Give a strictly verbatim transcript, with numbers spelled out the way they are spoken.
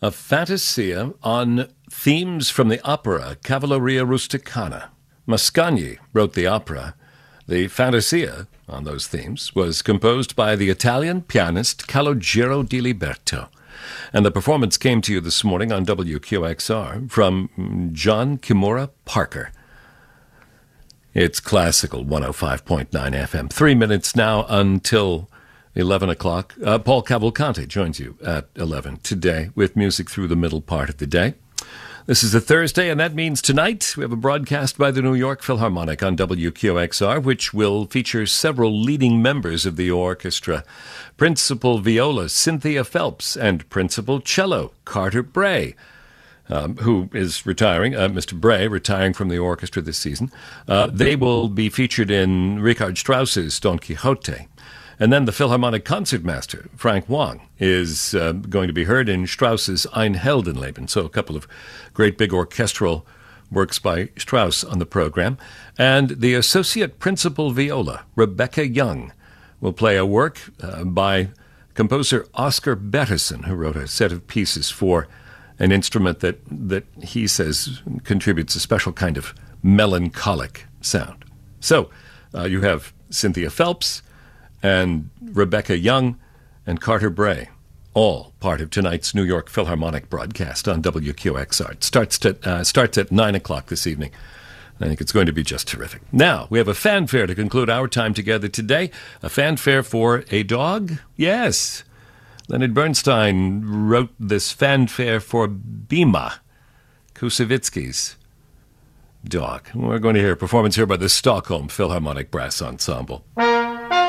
A fantasia on themes from the opera Cavalleria Rusticana. Mascagni wrote the opera. The fantasia on those themes was composed by the Italian pianist Calogero di Liberto. And the performance came to you this morning on W Q X R from John Kimura Parker. It's classical one oh five point nine F M. Three minutes now until eleven o'clock. Uh, Paul Cavalcante joins you at eleven today with music through the middle part of the day. This is a Thursday, and that means tonight we have a broadcast by the New York Philharmonic on W Q X R, which will feature several leading members of the orchestra. Principal viola Cynthia Phelps and principal cello Carter Bray, um, who is retiring, uh, Mister Bray, retiring from the orchestra this season. Uh, they will be featured in Richard Strauss's Don Quixote. And then the Philharmonic concertmaster, Frank Wong, is uh, going to be heard in Strauss's Ein Heldenleben. So a couple of great big orchestral works by Strauss on the program. And the associate principal viola, Rebecca Young, will play a work uh, by composer Oscar Betterson, who wrote a set of pieces for an instrument that, that he says contributes a special kind of melancholic sound. So uh, you have Cynthia Phelps and Rebecca Young and Carter Bray, all part of tonight's New York Philharmonic broadcast on W Q X R. It starts at, uh, starts at nine o'clock this evening. I think it's going to be just terrific. Now, we have a fanfare to conclude our time together today. A fanfare for a dog? Yes. Leonard Bernstein wrote this fanfare for Bima, Kusevitsky's dog. We're going to hear a performance here by the Stockholm Philharmonic Brass Ensemble.